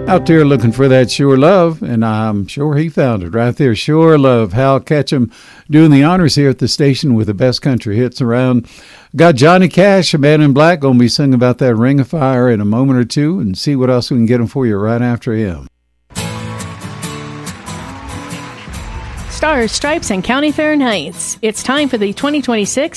Out there looking for that sure love, and I'm sure he found it right there. Sure love. Hal Ketchum doing the honors here at the station with the best country hits around. Got Johnny Cash, a man in black, going to be singing about that Ring of Fire in a moment or two, and see what else we can get him for you right after him. Stars, Stripes, and County Fair Nights. It's time for the 2026